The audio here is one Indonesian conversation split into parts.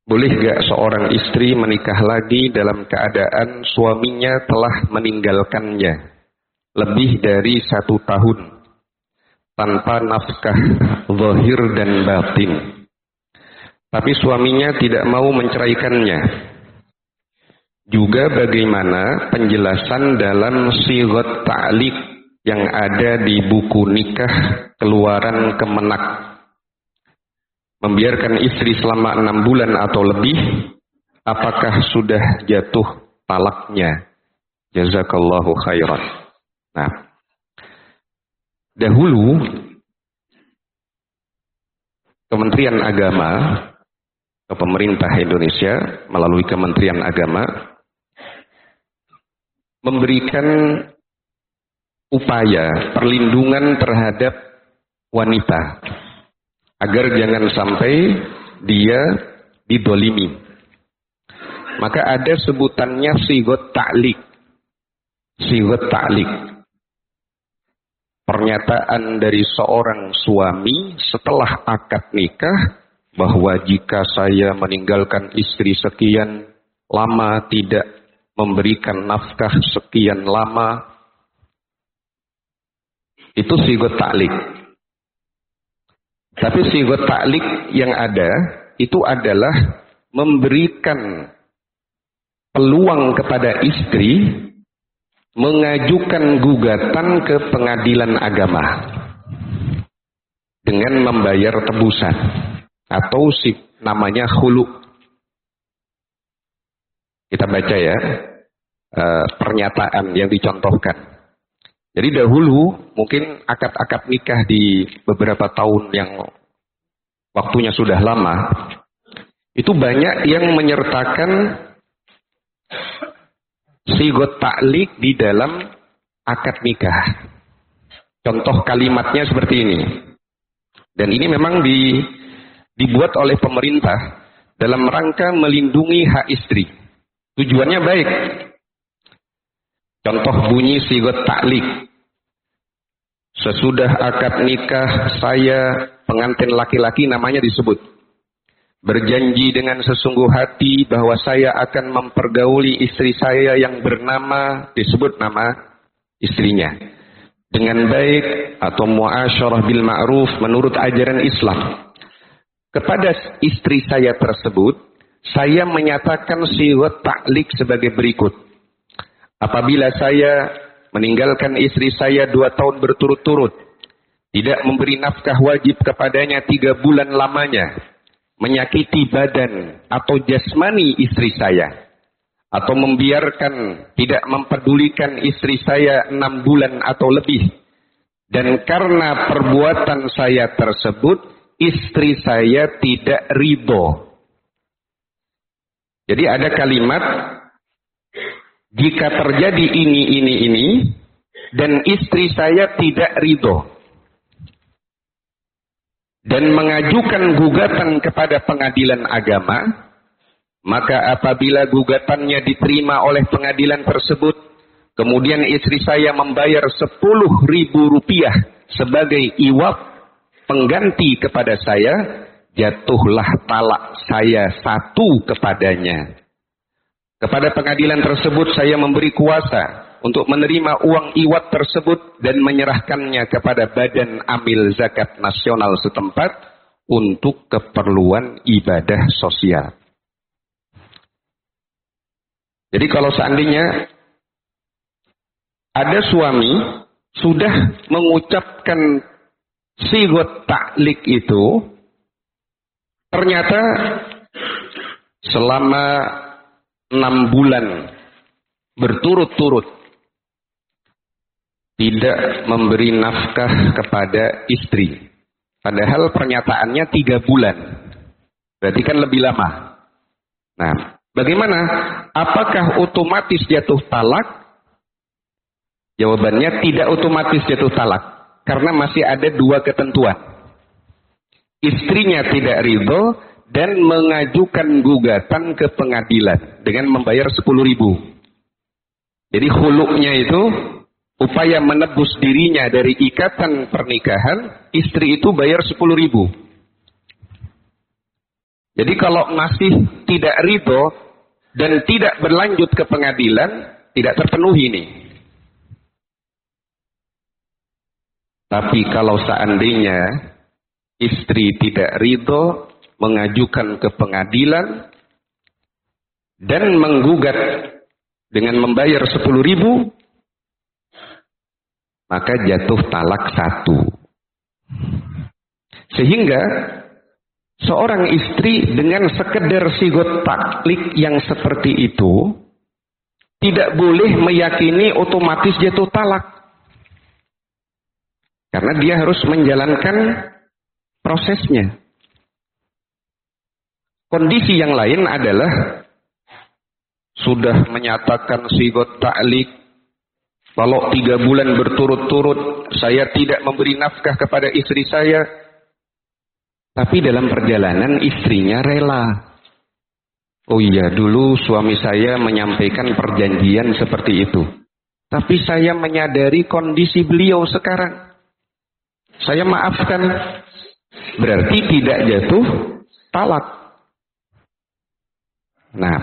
Boleh gak seorang istri menikah lagi dalam keadaan suaminya telah meninggalkannya lebih dari 1 tahun tanpa nafkah zahir dan batin, tapi suaminya tidak mau menceraikannya? Juga bagaimana penjelasan dalam sighat ta'liq yang ada di buku nikah keluaran Kemenak? Membiarkan istri selama 6 bulan atau lebih, apakah sudah jatuh talaknya? Jazakallahu khairan. Nah, dahulu Kementerian Agama atau pemerintah Indonesia melalui Kementerian Agama memberikan upaya perlindungan terhadap wanita agar jangan sampai dia didolimi. Maka ada sebutannya sighat ta'liq. Sighat ta'liq, pernyataan dari seorang suami setelah akad nikah bahwa jika saya meninggalkan istri sekian lama, tidak memberikan nafkah sekian lama, itu sighat ta'liq. Tapi sighat ta'liq yang ada itu adalah memberikan peluang kepada istri mengajukan gugatan ke pengadilan agama dengan membayar tebusan atau namanya khulu. Kita baca ya pernyataan yang dicontohkan. Jadi dahulu mungkin akad-akad nikah di beberapa tahun yang waktunya sudah lama, itu banyak yang menyertakan sighat ta'liq di dalam akad nikah. Contoh kalimatnya seperti ini. Dan ini memang dibuat oleh pemerintah dalam rangka melindungi hak istri. Tujuannya baik. Contoh bunyi sighat ta'liq. Sesudah akad nikah saya, pengantin laki-laki namanya disebut, berjanji dengan sesungguh hati bahwa saya akan mempergauli istri saya yang bernama, disebut nama istrinya, dengan baik atau muasyarah bil ma'ruf menurut ajaran Islam. Kepada istri saya tersebut, saya menyatakan sighat ta'liq sebagai berikut. Apabila saya meninggalkan istri saya 2 tahun berturut-turut, tidak memberi nafkah wajib kepadanya 3 bulan lamanya, menyakiti badan atau jasmani istri saya, atau membiarkan tidak mempedulikan istri saya 6 bulan atau lebih, dan karena perbuatan saya tersebut istri saya tidak ridho. Jadi ada kalimat, jika terjadi ini, dan istri saya tidak ridho, dan mengajukan gugatan kepada pengadilan agama, maka apabila gugatannya diterima oleh pengadilan tersebut, kemudian istri saya membayar 10.000 rupiah sebagai iwab pengganti kepada saya, jatuhlah talak saya 1 kepadanya. Kepada pengadilan tersebut saya memberi kuasa untuk menerima uang iwat tersebut dan menyerahkannya kepada Badan Amil Zakat Nasional setempat untuk keperluan ibadah sosial. Jadi kalau seandainya ada suami sudah mengucapkan sighat ta'liq itu, ternyata selama 6 bulan berturut-turut tidak memberi nafkah kepada istri, padahal pernyataannya 3 bulan, berarti kan lebih lama. Nah, bagaimana? Apakah otomatis jatuh talak? Jawabannya tidak otomatis jatuh talak, karena masih ada 2 ketentuan. Istrinya tidak ridho dan mengajukan gugatan ke pengadilan dengan membayar 10.000. Jadi khuluknya itu upaya menebus dirinya dari ikatan pernikahan, istri itu bayar 10.000. Jadi kalau masih tidak ridho dan tidak berlanjut ke pengadilan, tidak terpenuhi nih. Tapi kalau seandainya istri tidak ridho, mengajukan ke pengadilan dan menggugat dengan membayar 10.000, maka jatuh talak 1. Sehingga seorang istri dengan sekedar sigot taklik yang seperti itu tidak boleh meyakini otomatis jatuh talak. Karena dia harus menjalankan prosesnya. Kondisi yang lain adalah sudah menyatakan sigot taklik, kalau 3 bulan berturut-turut saya tidak memberi nafkah kepada istri saya, tapi dalam perjalanan istrinya rela. Oh iya, dulu suami saya menyampaikan perjanjian seperti itu, tapi saya menyadari kondisi beliau sekarang, saya maafkan. Berarti tidak jatuh talak. Nah,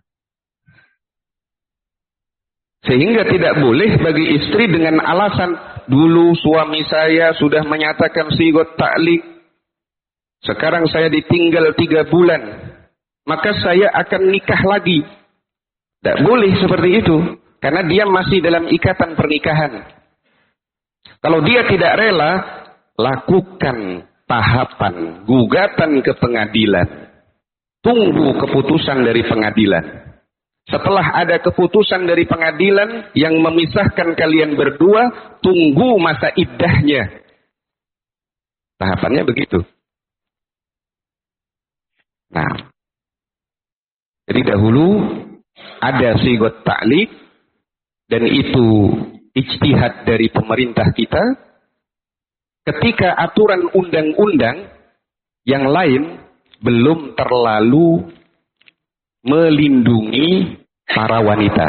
sehingga tidak boleh bagi istri dengan alasan dulu suami saya sudah menyatakan sigot taklik, sekarang saya ditinggal 3 bulan, maka saya akan nikah lagi. Tidak boleh seperti itu, karena dia masih dalam ikatan pernikahan. Kalau dia tidak rela, lakukan tahapan gugatan ke pengadilan. Tunggu keputusan dari pengadilan. Setelah ada keputusan dari pengadilan yang memisahkan kalian berdua, tunggu masa iddahnya. Tahapannya begitu. Nah, jadi dahulu ada sigot taklik, dan itu ijtihad dari pemerintah kita. Ketika aturan undang-undang yang lain belum terlalu melindungi para wanita.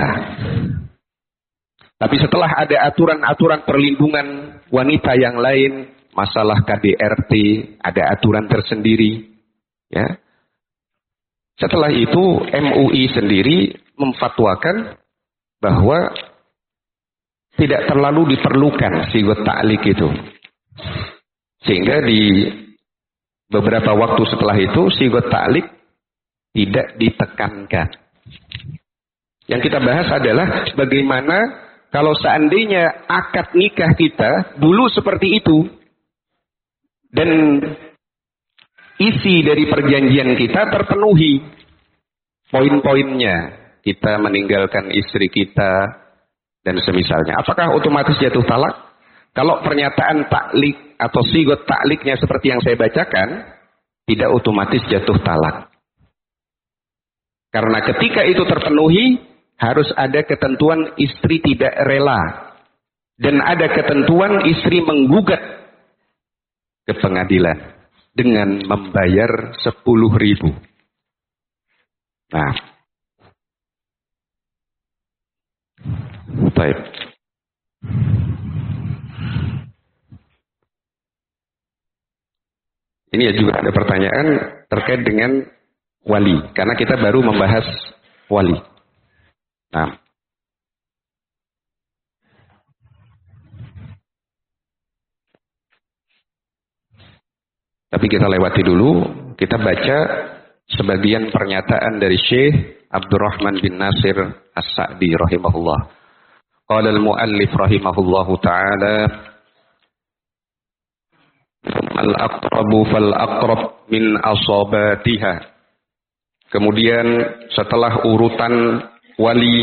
Tapi setelah ada aturan-aturan perlindungan wanita yang lain, masalah KDRT, ada aturan tersendiri. Ya. Setelah itu MUI sendiri memfatwakan bahwa tidak terlalu diperlukan sigot taklik itu. Sehingga di beberapa waktu setelah itu sigot taklik tidak ditekankan. Yang kita bahas adalah bagaimana kalau seandainya akad nikah kita dulu seperti itu, dan isi dari perjanjian kita terpenuhi poin-poinnya, kita meninggalkan istri kita dan semisalnya, apakah otomatis jatuh talak? Kalau pernyataan taklik atau sigot takliknya seperti yang saya bacakan, tidak otomatis jatuh talak. Karena ketika itu terpenuhi, harus ada ketentuan istri tidak rela. Dan ada ketentuan istri menggugat ke pengadilan dengan membayar 10.000. Nah, baik. Ini juga ada pertanyaan terkait dengan wali, karena kita baru membahas wali. Nah, tapi kita lewati dulu, kita baca sebagian pernyataan dari Syekh Abdurrahman bin Nasir As-Sa'di rahimahullah. Qala al-muallif rahimahullahu ta'ala, al-aqrabu fal-aqrab min asabatiha. Kemudian setelah urutan wali,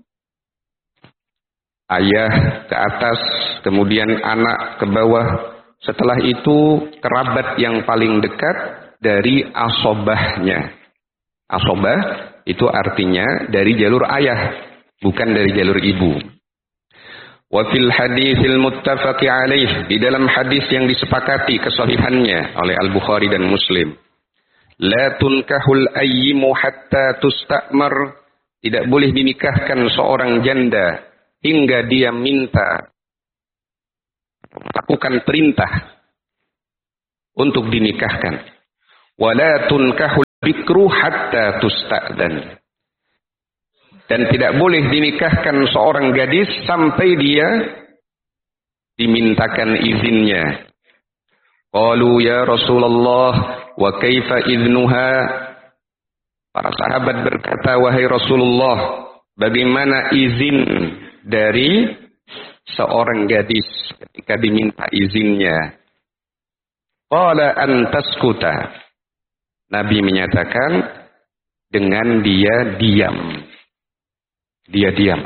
ayah ke atas, kemudian anak ke bawah, setelah itu kerabat yang paling dekat dari asobahnya. Asobah itu artinya dari jalur ayah, bukan dari jalur ibu. Wa fil haditsil muttafaqi alaih, di dalam hadis yang disepakati kesahihannya oleh Al-Bukhari dan Muslim, la tunkahul ayyimu hatta tusta'mar, tidak boleh dinikahkan seorang janda hingga dia minta, lakukan perintah untuk dinikahkan. Wa la tunkahul bikru hatta tusta'dan. Dan tidak boleh dinikahkan seorang gadis sampai dia dimintakan izinnya. Qalu ya Rasulullah wa kaifa idnuha? Para sahabat berkata, wahai Rasulullah, bagaimana izin dari seorang gadis ketika diminta izinnya? Qala an taskuta. Nabi menyatakan dengan dia diam. Dia diam.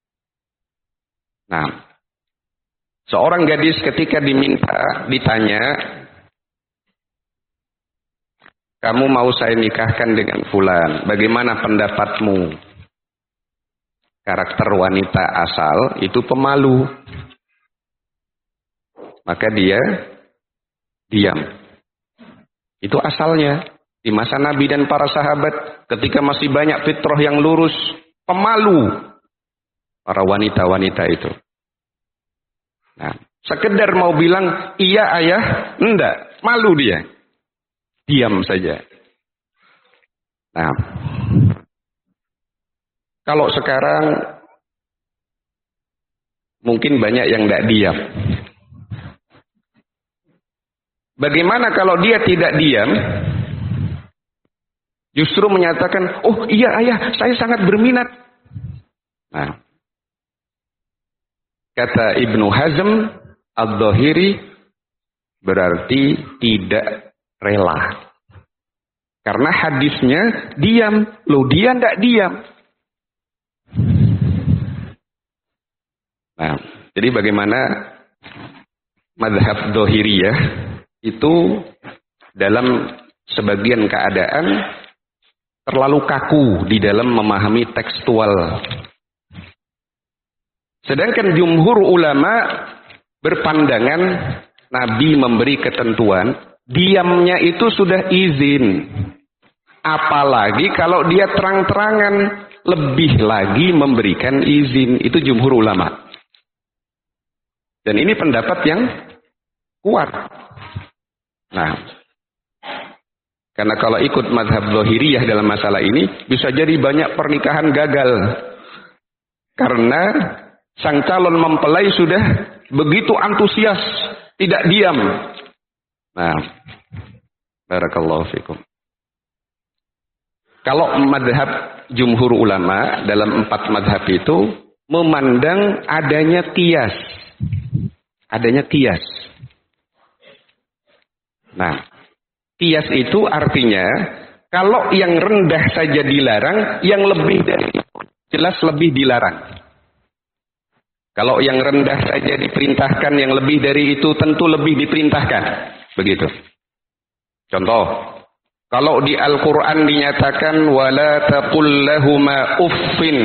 Nah, seorang gadis ketika ditanya, kamu mau saya nikahkan dengan fulan, bagaimana pendapatmu? Karakter wanita asal itu pemalu. Maka dia diam. Itu asalnya. Di masa Nabi dan para sahabat, ketika masih banyak fitrah yang lurus, pemalu para wanita-wanita itu. Nah, sekedar mau bilang, iya ayah, enggak, malu dia. Diam saja. Nah, kalau sekarang mungkin banyak yang enggak diam. Bagaimana kalau dia tidak diam? Justru menyatakan, oh iya ayah, saya sangat berminat. Nah, kata Ibnu Hazm Al-Dhahiri, berarti tidak rela. Karena hadisnya diam. Loh, dia tidak diam. Nah, jadi bagaimana mazhab Dhahiriyah itu dalam sebagian keadaan terlalu kaku di dalam memahami tekstual. Sedangkan jumhur ulama berpandangan Nabi memberi ketentuan, diamnya itu sudah izin. Apalagi kalau dia terang-terangan, lebih lagi memberikan izin. Itu jumhur ulama. Dan ini pendapat yang kuat. Nah, karena kalau ikut mazhab Dhahiriyah dalam masalah ini, bisa jadi banyak pernikahan gagal. Karena sang calon mempelai sudah begitu antusias, tidak diam. Nah, barakallahu fikum. Kalau mazhab jumhur ulama dalam 4 mazhab itu memandang adanya qiyas. Adanya qiyas. Nah, qiyas itu artinya kalau yang rendah saja dilarang, yang lebih dari itu jelas lebih dilarang. Kalau yang rendah saja diperintahkan, yang lebih dari itu tentu lebih diperintahkan. Begitu. Contoh, kalau di Al-Quran dinyatakan wala taqul lahuma uffin.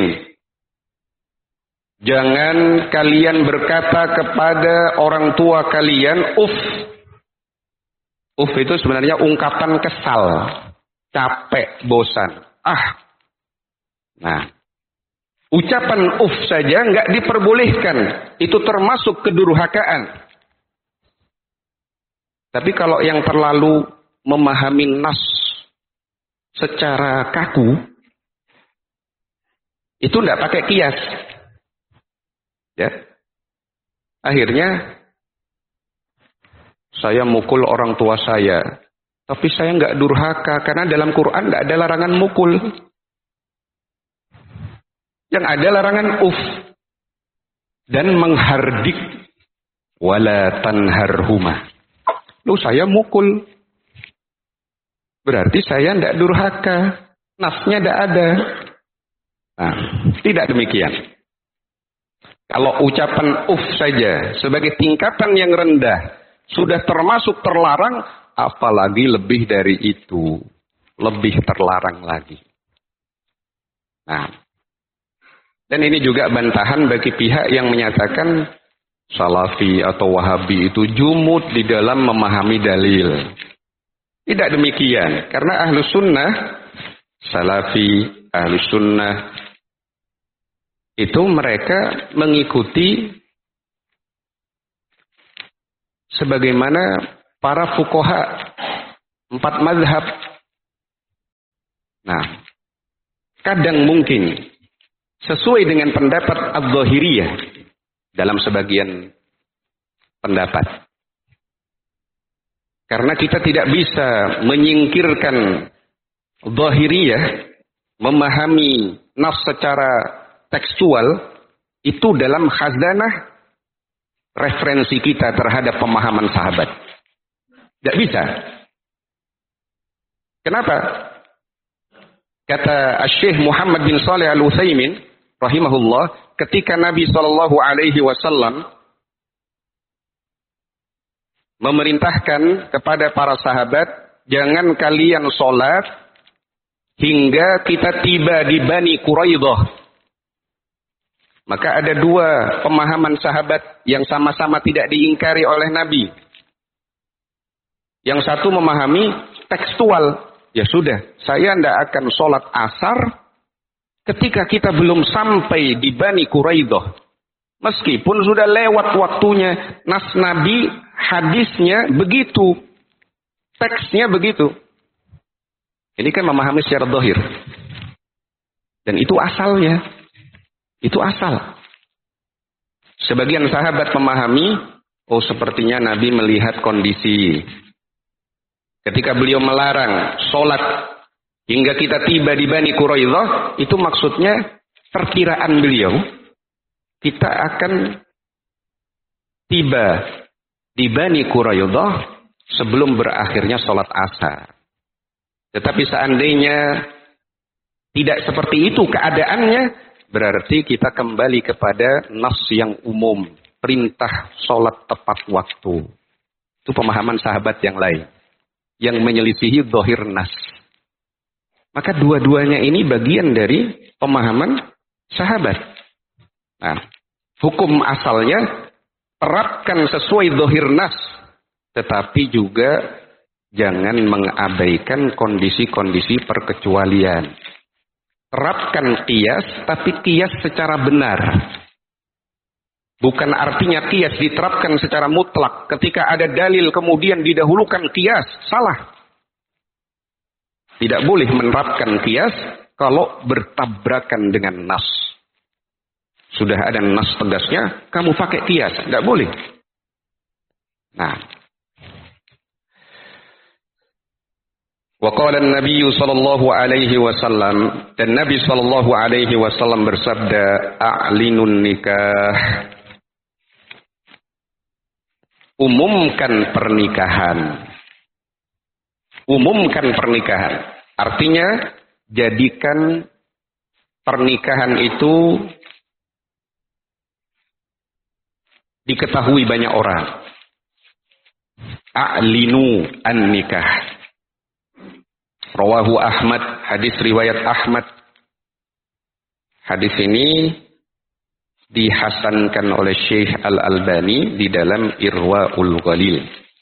Jangan kalian berkata kepada orang tua kalian uff. Uff itu sebenarnya ungkapan kesal, capek, bosan. Nah, ucapan uff saja nggak diperbolehkan. Itu termasuk kedurhakaan. Tapi kalau yang terlalu memahami nas secara kaku, itu nggak pakai qiyas. Ya, akhirnya saya mukul orang tua saya, tapi saya nggak durhaka karena dalam Quran nggak ada larangan mukul. Yang ada larangan uff dan menghardik, wala tanharhuma. Lu saya mukul, berarti saya nggak durhaka, nasnya nggak ada. Nah, tidak demikian. Kalau ucapan uff saja sebagai tingkatan yang rendah sudah termasuk terlarang, apalagi lebih dari itu, lebih terlarang lagi. Nah, dan ini juga bantahan bagi pihak yang menyatakan Salafi atau Wahabi itu jumud di dalam memahami dalil. Tidak demikian, karena Ahlus Sunnah, Salafi, Ahlus Sunnah, itu mereka mengikuti sebagaimana para fuqaha 4 mazhab. Nah, kadang mungkin sesuai dengan pendapat Adz-Dzahiriyah dalam sebagian pendapat. Karena kita tidak bisa menyingkirkan Dzahiriyah memahami nas secara tekstual itu dalam khazanah referensi kita terhadap pemahaman sahabat. Tidak bisa. Kenapa? Kata Syekh Muhammad bin Shalih Al-Utsaimin rahimahullah, ketika Nabi SAW memerintahkan kepada para sahabat, jangan kalian sholat hingga kita tiba di Bani Quraidah. Maka ada dua pemahaman sahabat yang sama-sama tidak diingkari oleh Nabi. Yang satu memahami tekstual. Ya sudah, saya tidak akan sholat asar ketika kita belum sampai di Bani Quraidah. Meskipun sudah lewat waktunya, nas Nabi, hadisnya begitu. Teksnya begitu. Ini kan memahami secara zahir. Dan itu asalnya. Itu asal. Sebagian sahabat memahami, oh sepertinya Nabi melihat kondisi. Ketika beliau melarang sholat hingga kita tiba di Bani Quraidah, itu maksudnya perkiraan beliau. Kita akan tiba di Bani Quraidah sebelum berakhirnya sholat asar. Tetapi seandainya tidak seperti itu keadaannya, berarti kita kembali kepada nas yang umum. Perintah sholat tepat waktu. Itu pemahaman sahabat yang lain. Yang menyelisihi zahir nas. Maka dua-duanya ini bagian dari pemahaman sahabat. Nah, hukum asalnya terapkan sesuai zahir nas, tetapi juga jangan mengabaikan kondisi-kondisi perkecualian. Terapkan qiyas, tapi qiyas secara benar. Bukan artinya qiyas diterapkan secara mutlak. Ketika ada dalil kemudian didahulukan qiyas. Salah. Tidak boleh menerapkan qiyas kalau bertabrakan dengan nas. Sudah ada nas tegasnya, kamu pakai qiyas. Tidak boleh. Nah. Wa qala an-nabiy sallallahu alaihi wasallam, dan Nabi sallallahu alaihi wasallam bersabda, a'linun nikah. Umumkan pernikahan. Umumkan pernikahan. Artinya, jadikan pernikahan itu diketahui banyak orang. A'linu an-nikah. Rawahu Ahmad, hadis riwayat Ahmad. Hadis ini dihasankan oleh Syekh Al-Albani di dalam Irwaul Ghalil.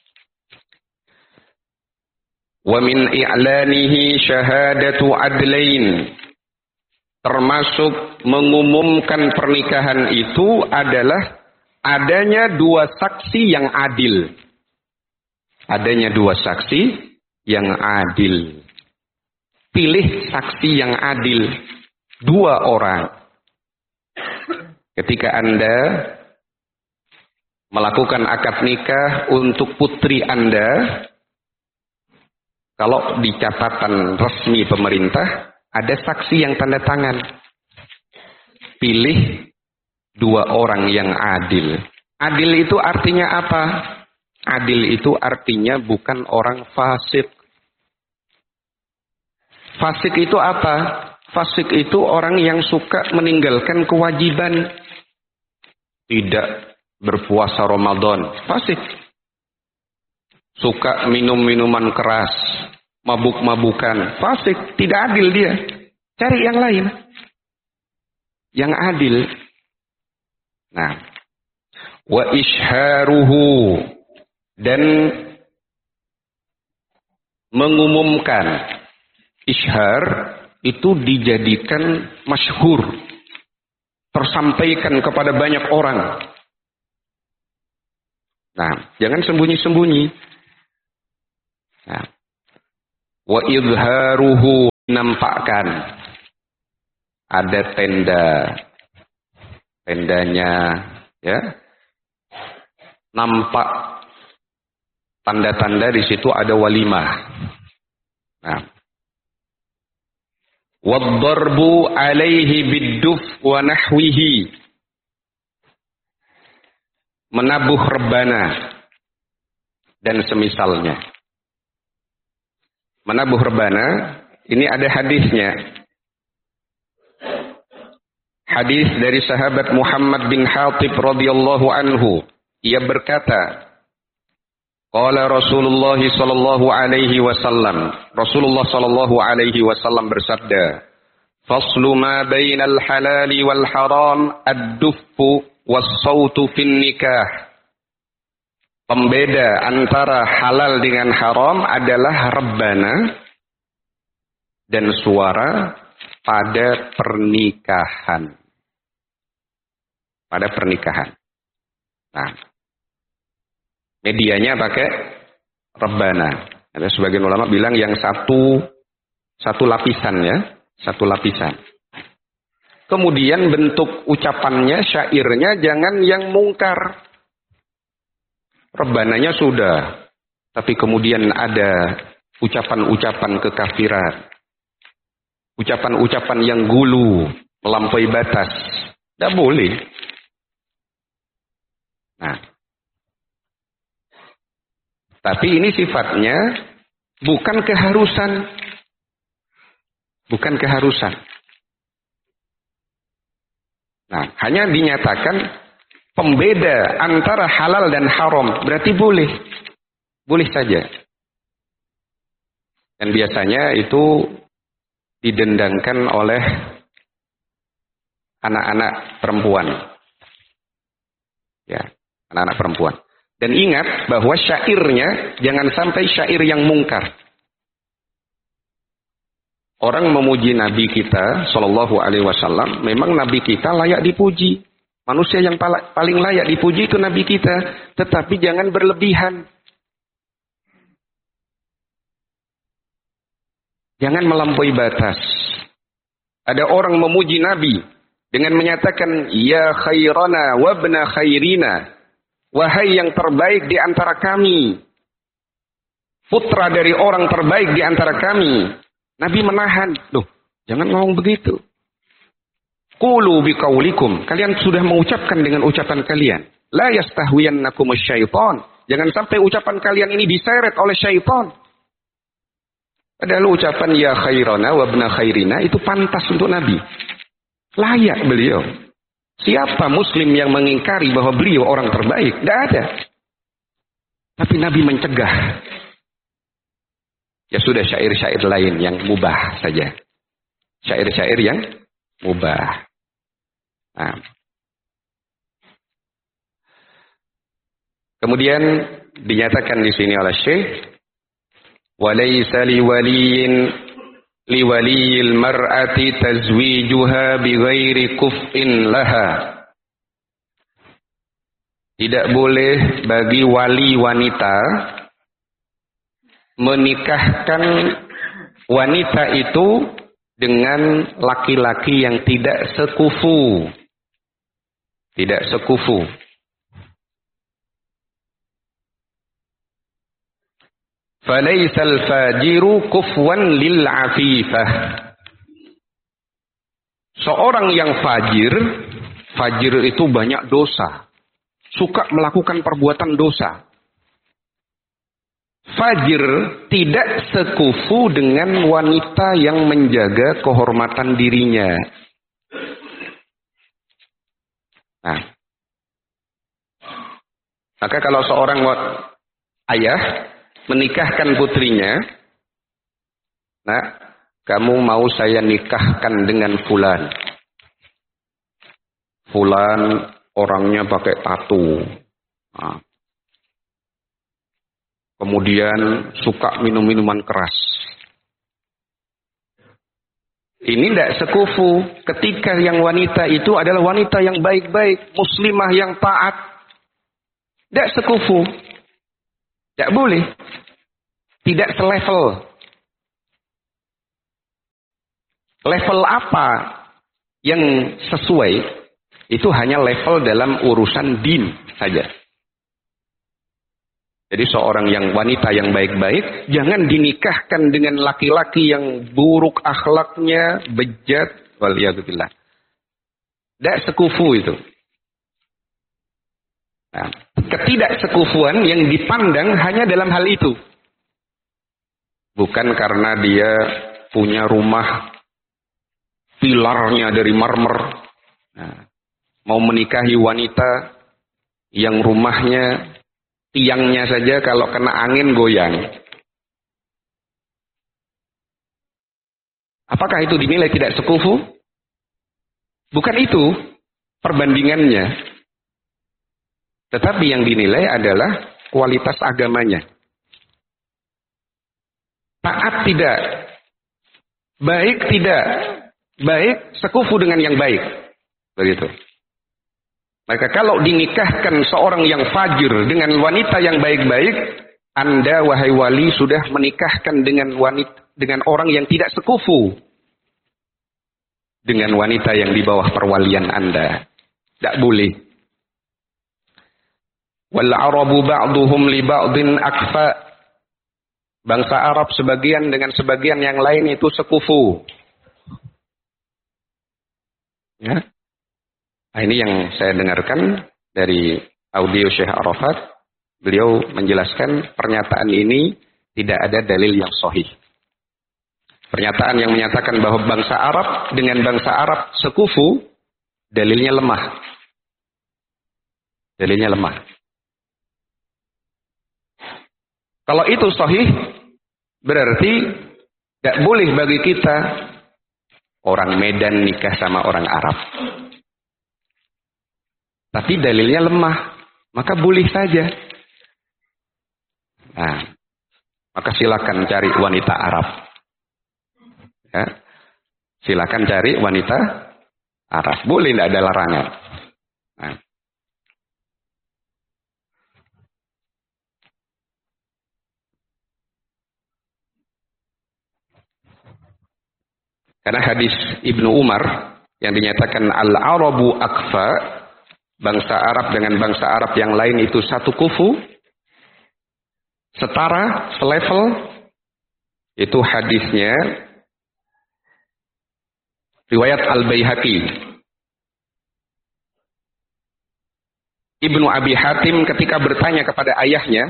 Wa min i'lanihi syahadatu adlain. Termasuk mengumumkan pernikahan itu adalah adanya dua saksi yang adil. Adanya dua saksi yang adil. Pilih saksi yang adil. Dua orang. Ketika Anda melakukan akad nikah untuk putri Anda, kalau di catatan resmi pemerintah, ada saksi yang tanda tangan. Pilih dua orang yang adil. Adil itu artinya apa? Adil itu artinya bukan orang fasik. Fasik itu apa? Fasik itu orang yang suka meninggalkan kewajiban. Tidak berpuasa Ramadan. Fasik. Suka minum-minuman keras. Mabuk-mabukan. Fasik. Tidak adil dia. Cari yang lain. Yang adil. Nah. Wa isharuhu. Dan mengumumkan. Ishar itu dijadikan masyhur, tersampaikan kepada banyak orang. Nah, jangan sembunyi-sembunyi. Nah, wa idharuhu nampakkan. Ada tendanya, ya. Nampak tanda-tanda di situ ada walimah. Nah. Waddarbu alaihi bidduf wa nahwihi. Menabuh rebana dan semisalnya. Menabuh rebana, ini ada hadisnya. Hadis dari sahabat Muhammad bin Hatib radhiyallahu anhu. Ia berkata, qala Rasulullah sallallahu alaihi wasallam. Rasulullah sallallahu alaihi wasallam bersabda, "Faslu ma bainal halali wal haram ad-duffu was-sautu fin nikah." Pembeda antara halal dengan haram adalah rebana dan suara pada pernikahan. Pada pernikahan. Nah, medianya pakai rebana. Ada sebagian ulama bilang yang satu lapisan, ya, satu lapisan. Kemudian bentuk ucapannya, syairnya jangan yang mungkar. Rebananya sudah, tapi kemudian ada ucapan-ucapan kekafiran, ucapan-ucapan yang gulu, melampaui batas. Tidak boleh. Nah, tapi ini sifatnya bukan keharusan. Bukan keharusan. Nah, hanya dinyatakan pembeda antara halal dan haram. Berarti boleh. Boleh saja. Dan biasanya itu didendangkan oleh anak-anak perempuan. Ya, anak-anak perempuan. Dan ingat bahwa syairnya jangan sampai syair yang mungkar. Orang memuji Nabi kita Shallallahu Alaihi Wasallam, memang Nabi kita layak dipuji. Manusia yang paling layak dipuji itu Nabi kita, tetapi jangan berlebihan. Jangan melampaui batas. Ada orang memuji Nabi dengan menyatakan, ya khairana wabna khairina, wahai yang terbaik di antara kami, putra dari orang terbaik di antara kami. Nabi menahan. Loh, jangan ngomong begitu. Qulu biqaulikum. Kalian sudah mengucapkan dengan ucapan kalian. La yastahwiyannakumus syaitan. Jangan sampai ucapan kalian ini diseret oleh syaitan. Padahal ucapan ya khairana wa ibna khairina itu pantas untuk Nabi. Layak beliau. Siapa muslim yang mengingkari bahwa beliau orang terbaik? Tidak ada. Tapi Nabi mencegah. Ya sudah, syair-syair lain yang mubah saja. Syair-syair yang mubah. Nah. Kemudian dinyatakan di sini oleh Syekh, walaysa liwaliyil mar'ati tazwijuha bighairi kuf'in laha. Tidak boleh bagi wali wanita menikahkan wanita itu dengan laki-laki yang tidak sekufu. Tidak sekufu. Falaisal fajiru kufwan lil afifah. Seorang yang fajir itu banyak dosa. Suka melakukan perbuatan dosa. Fajir tidak sekufu dengan wanita yang menjaga kehormatan dirinya. Nah, maka kalau seorang ayah menikahkan putrinya, nah, kamu mau saya nikahkan dengan fulan. Fulan orangnya pakai tato. Nah, kemudian suka minum minuman keras. Ini tidak sekufu ketika yang wanita itu adalah wanita yang baik-baik, muslimah yang taat. Tidak sekufu. Tidak boleh. Tidak selevel. Level apa yang sesuai, itu hanya level dalam urusan din saja. Jadi seorang yang wanita yang baik-baik, jangan dinikahkan dengan laki-laki yang buruk akhlaknya, bejat, waliyadzubillah. Tidak sekufu itu. Nah, ketidaksekufuan yang dipandang hanya dalam hal itu. Bukan karena dia punya rumah pilarnya dari marmer. Nah, mau menikahi wanita yang rumahnya tiangnya saja kalau kena angin goyang. Apakah itu dinilai tidak sekufu? Bukan itu perbandingannya. Tetapi yang dinilai adalah kualitas agamanya. Taat tidak, baik tidak, baik sekufu dengan yang baik. Begitu. Maka kalau dinikahkan seorang yang fajir dengan wanita yang baik-baik, Anda wahai wali sudah menikahkan dengan orang yang tidak sekufu dengan wanita yang di bawah perwalian Anda. Tidak boleh. Wal arabu ba'duhum li ba'din akfa. Bangsa Arab sebagian dengan sebagian yang lain itu sekufu. Ya. Nah, ini yang saya dengarkan dari audio Syekh Arafat. Beliau menjelaskan pernyataan ini tidak ada dalil yang sahih. Pernyataan yang menyatakan bahwa bangsa Arab dengan bangsa Arab sekufu, dalilnya lemah. Dalilnya lemah. Kalau itu sahih, berarti tidak boleh bagi kita orang Medan nikah sama orang Arab. Tapi dalilnya lemah, maka boleh saja. Nah, maka silakan cari wanita Arab. Ya, silakan cari wanita Arab. Boleh, tidak ada larangan. Nah. Karena hadis Ibnu Umar yang dinyatakan al-Arabu akfa, bangsa Arab dengan bangsa Arab yang lain itu satu kufu, setara, selevel, itu hadisnya riwayat Al-Baihaqi. Ibnu Abi Hatim ketika bertanya kepada ayahnya,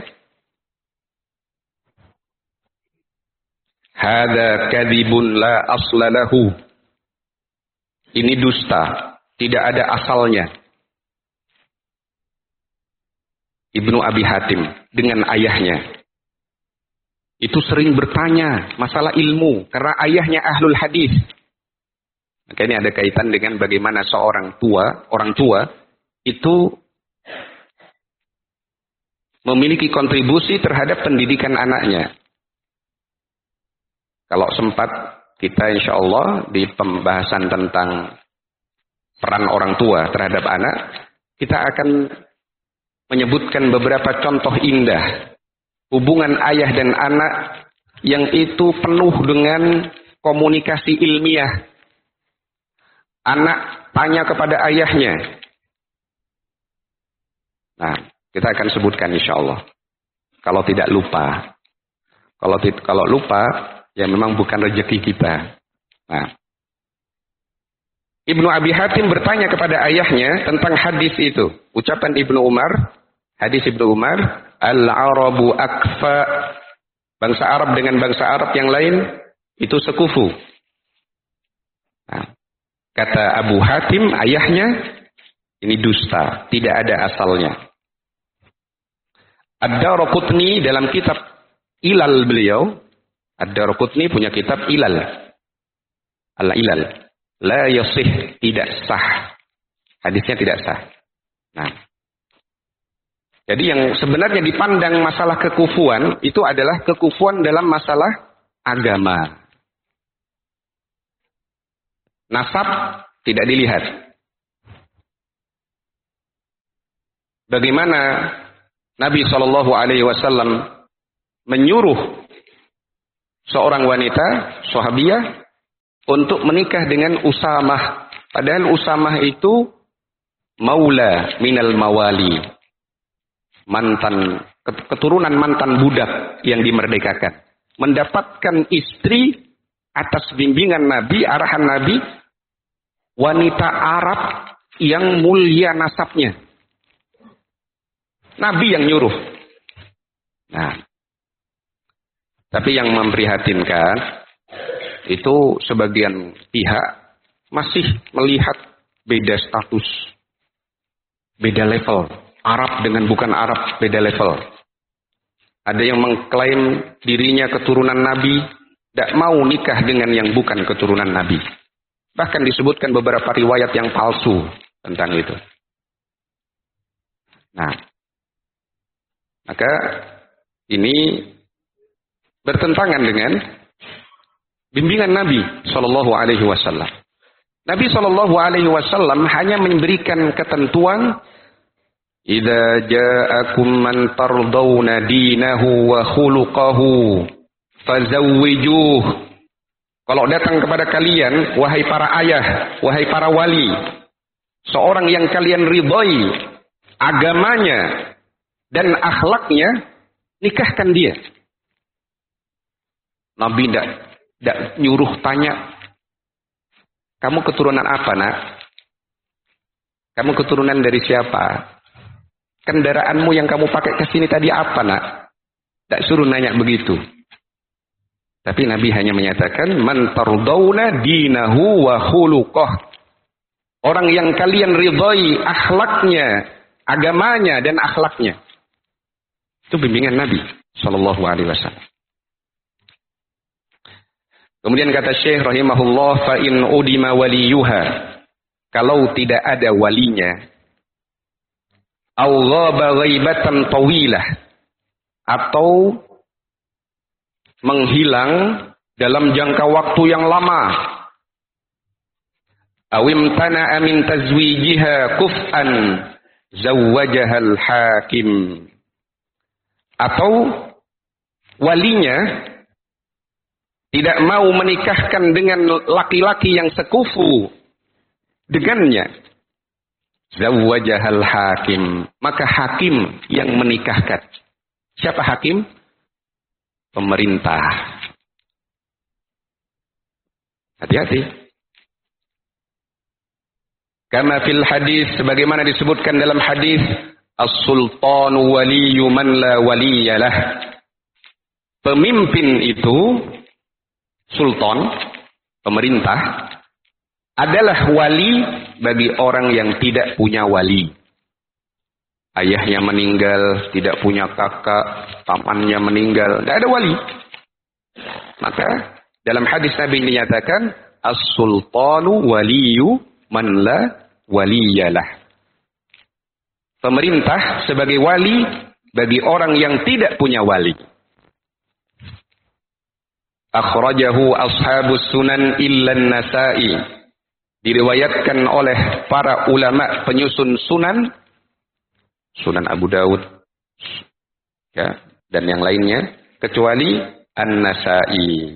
hada kadhibun la aslalahu. Ini dusta, tidak ada asalnya. Ibnu Abi Hatim dengan ayahnya itu sering bertanya masalah ilmu karena ayahnya ahlul hadis. Maka ini ada kaitan dengan bagaimana seorang orang tua itu memiliki kontribusi terhadap pendidikan anaknya. Kalau sempat kita insya Allah di pembahasan tentang peran orang tua terhadap anak, kita akan menyebutkan beberapa contoh indah hubungan ayah dan anak yang itu penuh dengan komunikasi ilmiah. Anak tanya kepada ayahnya. Nah, kita akan sebutkan insya Allah. Kalau tidak lupa. Kalau lupa, ya memang bukan rezeki kita. Nah, Ibnu Abi Hatim bertanya kepada ayahnya tentang hadis itu. Ucapan Ibnu Umar, hadis Ibnu Umar, al-Arabu akfa, bangsa Arab dengan bangsa Arab yang lain itu sekufu. Nah, kata Abu Hatim, ayahnya, ini dusta, tidak ada asalnya. Ad-Daraqutni dalam kitab Ilal beliau, Ad-Daraqutni punya kitab Ilal. Al-Ilal. La yasih, tidak sah. Hadisnya tidak sah. Nah. Jadi yang sebenarnya dipandang masalah kekufuan, itu adalah kekufuan dalam masalah agama. Nasab tidak dilihat. Bagaimana Nabi SAW menyuruh seorang wanita, sahabiyah, untuk menikah dengan Usamah. Padahal Usamah itu maula minal mawali. Mantan, keturunan mantan budak yang dimerdekakan. Mendapatkan istri atas bimbingan Nabi, arahan Nabi, wanita Arab yang mulia nasabnya. Nabi yang nyuruh. Nah, tapi yang memprihatinkan itu sebagian pihak masih melihat beda status, beda level. Arab dengan bukan Arab beda level. Ada yang mengklaim dirinya keturunan Nabi, tidak mau nikah dengan yang bukan keturunan Nabi. Bahkan disebutkan beberapa riwayat yang palsu tentang itu. Nah, maka ini bertentangan dengan bimbingan Nabi Shallallahu Alaihi Wasallam. Nabi Shallallahu Alaihi Wasallam hanya memberikan ketentuan, "Idza ja'akum man tardawna dinahu wa khuluquhu fazawwijuh." Kalau datang kepada kalian, wahai para ayah, wahai para wali, seorang yang kalian ridhai agamanya dan akhlaknya, nikahkan dia. Nabi tidak nyuruh tanya, kamu keturunan apa, nak? Kamu keturunan dari siapa? Kendaraanmu yang kamu pakai ke sini tadi apa, nak? Tak suruh nanya begitu. Tapi Nabi hanya menyatakan, man tardawna dinahu wa khuluquh. Orang yang kalian ridhai akhlaknya, agamanya dan akhlaknya. Itu bimbingan Nabi Shallallahu Alaihi Wasallam. Kemudian kata Syekh rahimahullah, fa in udima waliyuha, kalau tidak ada walinya, au ghaba ghaibatan tawilah, atau menghilang dalam jangka waktu yang lama, awim tana'a min tazwijiha kuf'an zawwajahal hakim, atau walinya tidak mau menikahkan dengan laki-laki yang sekufu dengannya, zawwajahal hakim, maka hakim yang menikahkan. Siapa hakim? Pemerintah. Hati-hati. Kama fil hadis, sebagaimana disebutkan dalam hadis, as-sultanu waliyyu man la waliyalah. Pemimpin itu, sultan, pemerintah, adalah wali bagi orang yang tidak punya wali. Ayahnya meninggal, tidak punya kakak, pamannya meninggal, tidak ada wali. Maka dalam hadis Nabi dinyatakan, as-sultanu waliyyu man la waliyalah. Pemerintah sebagai wali bagi orang yang tidak punya wali. Akhrajahu ashabus sunan illa an-Nasa'i. Diriwayatkan oleh para ulama penyusun sunan, Sunan Abu Daud, ya, dan yang lainnya, kecuali An-Nasa'i.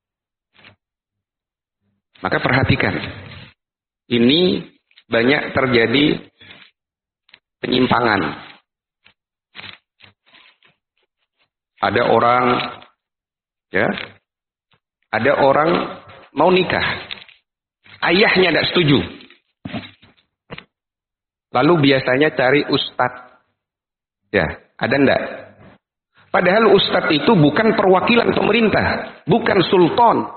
Maka perhatikan, ini banyak terjadi penyimpangan. Ada orang, ya, ada orang mau nikah, ayahnya tidak setuju. Lalu biasanya cari ustadz. Ya, ada ndak? Padahal ustadz itu bukan perwakilan pemerintah, bukan sultan.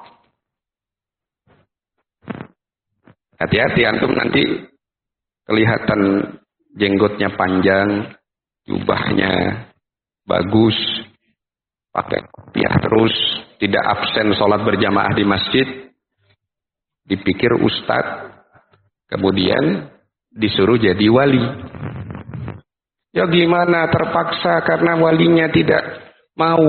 Hati-hati antum nanti kelihatan jenggotnya panjang, jubahnya bagus, pakai kopiah terus, tidak absen sholat berjamaah di masjid, dipikir ustadz, kemudian disuruh jadi wali. Ya gimana, terpaksa karena walinya tidak mau.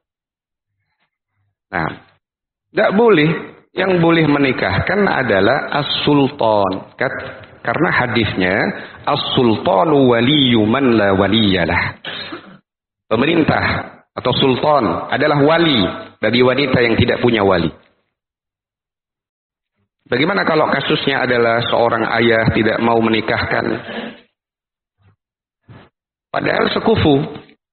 Nah, tidak boleh. Yang boleh menikahkan adalah as-sultan. Karena hadisnya, as-sultanu waliyyu man la waliyalah. Pemerintah atau sultan adalah wali bagi wanita yang tidak punya wali. Bagaimana kalau kasusnya adalah seorang ayah tidak mau menikahkan, padahal sekufu?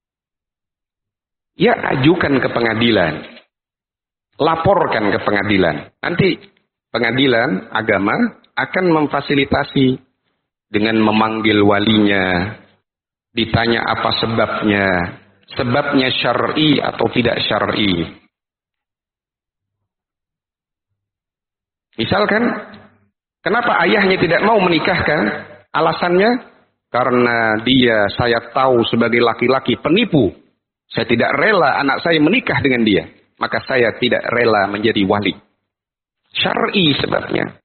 Ya, ajukan ke pengadilan, laporkan ke pengadilan. Nanti pengadilan agama akan memfasilitasi dengan memanggil walinya, ditanya apa sebabnya syar'i atau tidak syar'i. Misalkan, kenapa ayahnya tidak mau menikahkan? Alasannya, karena saya tahu sebagai laki-laki penipu. Saya tidak rela anak saya menikah dengan dia. Maka saya tidak rela menjadi wali. Syar'i sebabnya.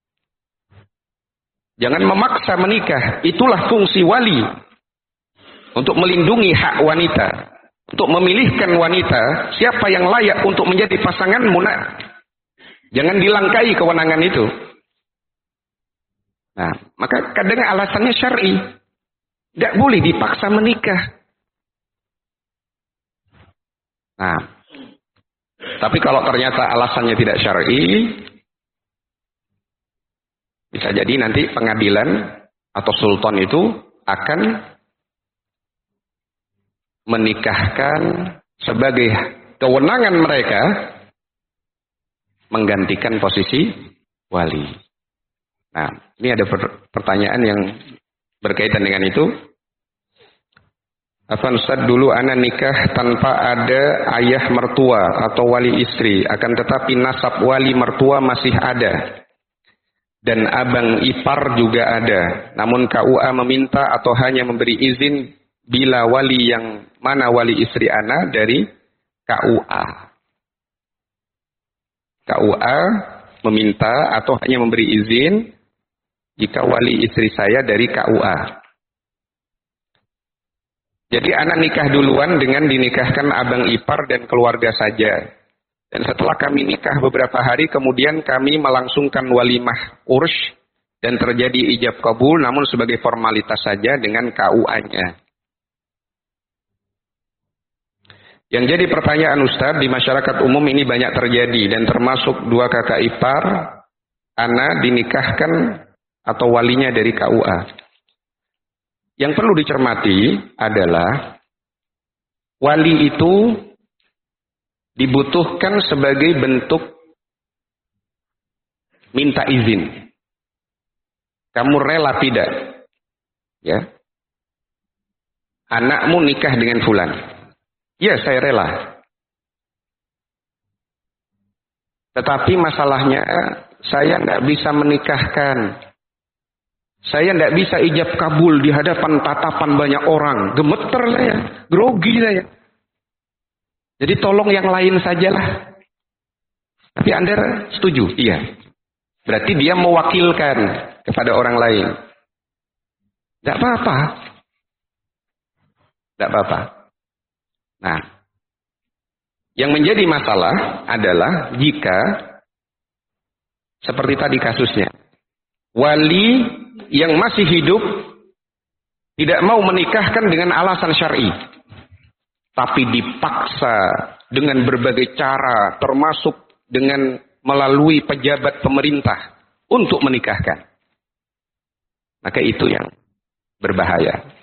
Jangan memaksa menikah. Itulah fungsi wali. Untuk melindungi hak wanita. Untuk memilihkan wanita. Siapa yang layak untuk menjadi pasanganmu, nak. Jangan dilangkai kewenangan itu. Nah, maka kadang alasannya syar'i. Tidak boleh dipaksa menikah. Nah, tapi kalau ternyata alasannya tidak syar'i, bisa jadi nanti pengadilan atau sultan itu akan menikahkan sebagai kewenangan mereka menggantikan posisi wali. Nah, ini ada pertanyaan yang berkaitan dengan itu. Afan Ustaz, dulu anak nikah tanpa ada ayah mertua atau wali istri, akan tetapi nasab wali mertua masih ada. Dan abang ipar juga ada. Namun KUA meminta atau hanya memberi izin bila wali yang mana wali istri anak dari KUA. KUA meminta atau hanya memberi izin jika wali istri saya dari KUA. Jadi anak nikah duluan dengan dinikahkan abang ipar dan keluarga saja. Dan setelah kami nikah beberapa hari, kemudian kami melangsungkan walimah ursh dan terjadi ijab kabul, namun sebagai formalitas saja dengan KUA-nya. Yang jadi pertanyaan Ustaz, di masyarakat umum ini banyak terjadi, dan termasuk dua kakak ipar, anak dinikahkan atau walinya dari KUA. Yang perlu dicermati adalah wali itu dibutuhkan sebagai bentuk minta izin. Kamu rela tidak? Ya. Anakmu nikah dengan fulan. Ya, saya rela. Tetapi masalahnya saya tidak bisa menikahkan. Saya tidak bisa ijab kabul di hadapan tatapan banyak orang. Gemeter saya, grogi saya. Jadi tolong yang lain sajalah. Tapi Anda setuju? Iya. Berarti dia mewakilkan kepada orang lain. Tidak apa-apa. Tidak apa-apa. Nah, yang menjadi masalah adalah jika seperti tadi kasusnya, wali yang masih hidup tidak mau menikahkan dengan alasan syar'i, tapi dipaksa dengan berbagai cara, termasuk dengan melalui pejabat pemerintah untuk menikahkan. Maka itu yang berbahaya.